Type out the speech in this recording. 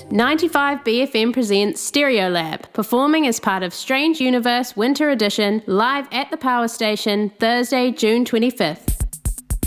95BFM presents Stereolab, performing as part of Strange Universe Winter Edition, live at the Power Station, Thursday, June 25th.